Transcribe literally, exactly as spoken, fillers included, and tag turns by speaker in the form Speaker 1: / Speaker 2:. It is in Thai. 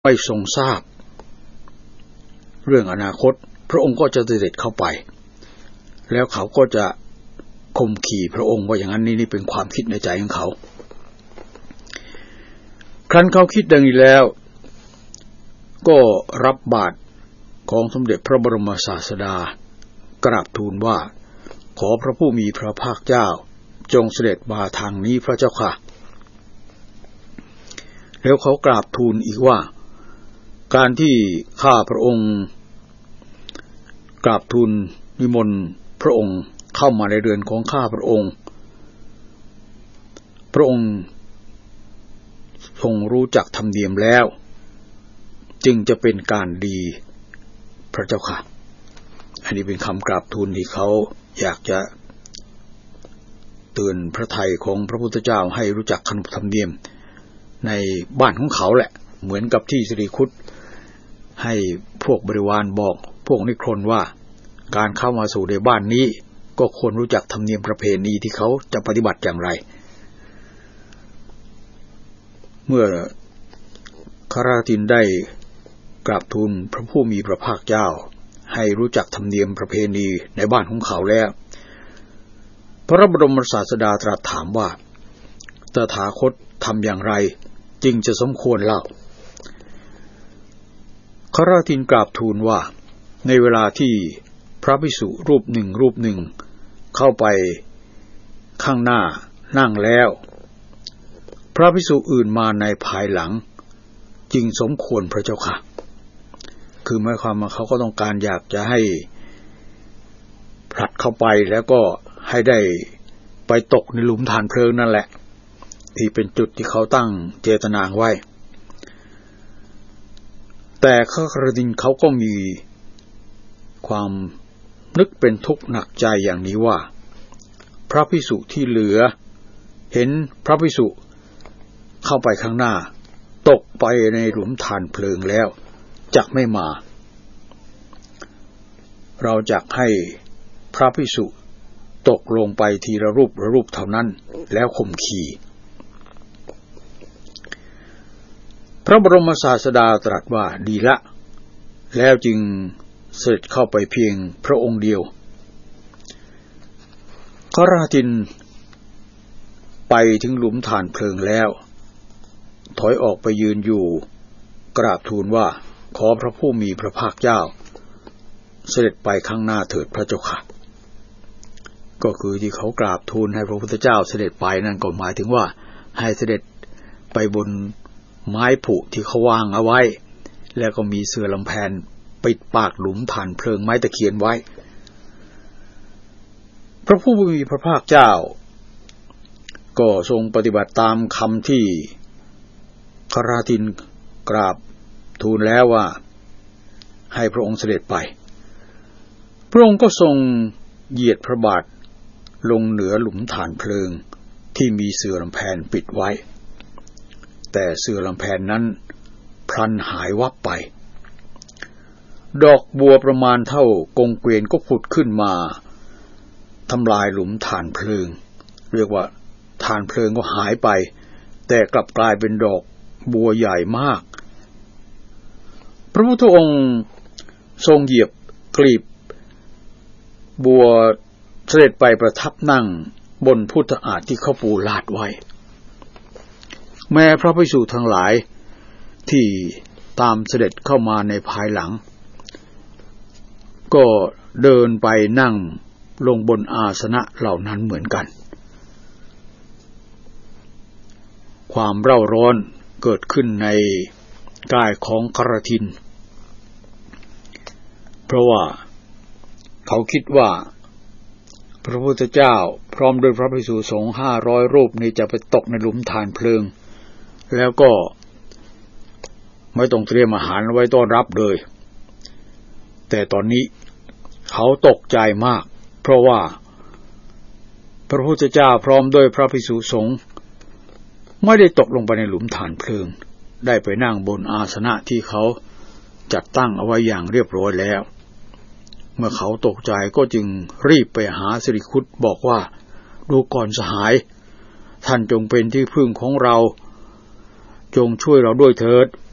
Speaker 1: ไม่ทรงทราบเรื่องอนาคตพระองค์ก็จะเสด็จเข้าไปแล้วเขาก็จะข่มขี่พระองค์ว่าอย่างนั้นนี่นี่เป็นความคิดในใจของเขาครั้นเขาคิดดังนี้แล้วก็รับบาตรของสมเด็จพระบรมศาสดากราบทูลว่าขอพระผู้มีพระภาคเจ้าจงเสด็จมาทางนี้พระเจ้าค่ะแล้วเขากราบทูลอีกว่าการที่ข้าพระองค์กราบทูลนิมนต์พระองค์เข้ามาในเรือนของข้าพระองค์พระองค์ทรงรู้จักธรรมเนียมแล้วจึงจะเป็นการดีพระเจ้าค่ะอันนี้เป็นคำกราบทูลที่เขาอยากจะเตือนพระทัยของพระพุทธเจ้าให้รู้จักขนบธรรมเนียมในบ้านของเขาแหละเหมือนกับที่สิริคุตให้พวกบริวารบอกพวกนิครนว่าการเข้ามาสู่ในบ้านนี้ก็ควรรู้จักธรรมเนียมประเพณีที่เขาจะปฏิบัติอย่างไรเมื่อคราตินได้กราบทูลพระผู้มีพระภาคเจ้าให้รู้จักธรรมเนียมประเพณีในบ้านของเขาแล้วพระบรมศาสดาตรัสถามว่าตถาคตทำอย่างไรจึงจะสมควรเล่าคราตินกราบทูลว่าในเวลาที่พระภิกษุรูปหนึ่งรูปหนึ่งเข้าไปข้างหน้านั่งแล้วพระภิกษุอื่นมาในภายหลังจึงสมควรพระเจ้าค่ะคือหมายความว่าเขาก็ต้องการอยากจะให้ผลัดเข้าไปแล้วก็ให้ได้ไปตกในหลุมฐานเพลิงนั่นแหละที่เป็นจุดที่เขาตั้งเจตนาไว้แต่คราตินเขาก็มีความนึกเป็นทุกข์หนักใจอย่างนี้ว่าพระภิกษุที่เหลือเห็นพระภิกษุเข้าไปข้างหน้าตกไปในหลุมฐานเพลิงแล้วจักไม่มาเราจักให้พระภิกษุตกลงไปทีละรูประรูปเท่านั้นแล้วข่มขี่พระบรมศาสดาตรัสว่าดีละแล้วจึงเสด็จเข้าไปเพียงพระองค์เดียวคราตินไปถึงหลุมฐานเพลิงแล้วถอยออกไปยืนอยู่กราบทูลว่าขอพระผู้มีพระภาคเจ้าเสด็จไปข้างหน้าเถิดพระเจ้าค่ะก็คือที่เขากราบทูลให้พระพุทธเจ้าเสด็จไปนั่นก็หมายถึงว่าให้เสด็จไปบนไม้ผุที่เขาวางเอาไว้แล้วก็มีเสื่อลำแพนปิดปากหลุมฐานเพลิงไม้ตะเคียนไว้พระผู้มีพระภาคเจ้าก็ทรงปฏิบัติตามคำที่คราตินกราบทูลแล้วว่าให้พระองค์เสด็จไปพระองค์ก็ทรงเหยียดพระบาทลงเหนือหลุมฐานเพลิงที่มีเสื่อลำแพนปิดไว้แต่เสื่อลำแพนนั้นพลันหายวับไปดอกบัวประมาณเท่ากงเกวียนก็ผุดขึ้นมาทำลายหลุมฐานเพลิงเรียกว่าฐานเพลิงก็หายไปแต่กลับกลายเป็นดอกบัวใหญ่มากพระพุทธองค์ทรงเหยียบกลีบบัวเสด็จไปประทับนั่งบนพุทธอาฏที่เขาปูลาดไว้แม้พระภิกษุทั้งหลายที่ตามเสด็จเข้ามาในภายหลังก็เดินไปนั่งลงบนอาสนะเหล่านั้นเหมือนกันความเร่าร้อนเกิดขึ้นในกายของคราตินเพราะว่าเขาคิดว่าพระพุทธเจ้าพร้อมด้วยพระภิกษุสงฆ์ห้าร้อยรูปนี้จะไปตกในหลุมฐานเพลิงแล้วก็ไม่ต้องเตรียมอาหารไว้ต้อนรับเลยแต่ตอนนี้เขาตกใจมากเพราะว่าพระพุทธเจ้าพร้อมด้วยพระภิกษุสงฆ์ไม่ได้ตกลงไปในหลุมฐานเพลิงได้ไปนั่งบนอาสนะที่เขาจัดตั้งเอาไว้อย่างเรียบร้อยแล้วเมื่อเขาตกใจก็จึงรีบไปหาสิริคุตบอกว่าดูก่อนสหายท่านจงเป็นที่พึ่งของเราจงช่วยเราด้วยเถิด